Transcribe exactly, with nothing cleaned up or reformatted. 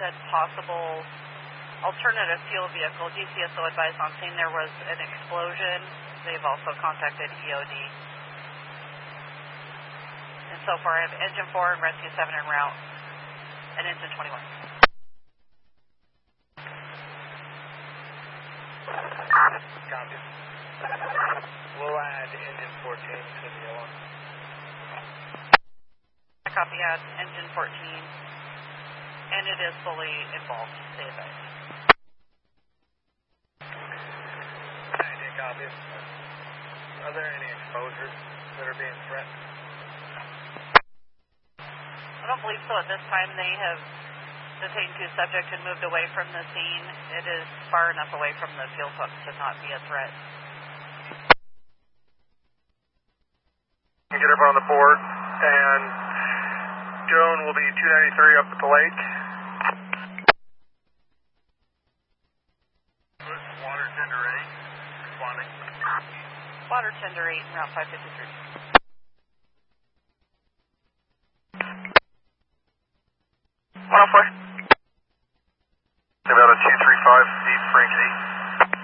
a possible alternative fuel vehicle. D C S O advised on scene there was an explosion. They've also contacted E O D. And so far I have engine four and rescue seven en route, and engine twenty-one. Copy. We'll add engine fourteen to the alarm. Copy, add engine fourteen, and it is fully involved. Stay advised. Copy. Are there any exposures that are being threatened? I don't believe so at this time. They have detained two subjects and moved away from the scene. It is far enough away from the fuel pumps to not be a threat. Get everyone on the board, and Joan will be two ninety-three up at the lake. Water tender eight, responding. Water tender eight, route five fifty-three. one oh four. About a two three five, Steve Frank eight.